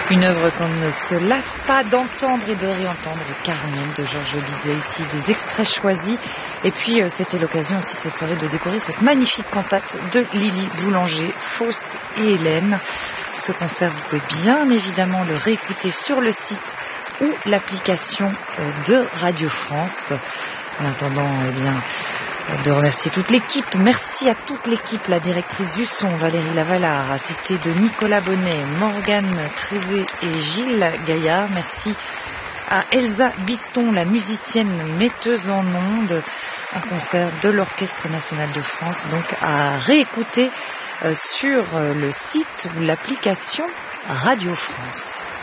Une œuvre qu'on ne se lasse pas d'entendre et de réentendre, Carmen de Georges Bizet, ici des extraits choisis. Et puis c'était l'occasion aussi cette soirée de découvrir cette magnifique cantate de Lily Boulanger, Faust et Hélène. Ce concert, vous pouvez bien évidemment le réécouter sur le site ou l'application de Radio France. En attendant, de remercier toute l'équipe. Merci à toute l'équipe, la directrice du son, Valérie Lavalard, assistée de Nicolas Bonnet, Morgane Crézé et Gilles Gaillard. Merci à Elsa Biston, la musicienne metteuse en ondes. Un concert de l'Orchestre National de France, donc à réécouter sur le site ou l'application Radio France.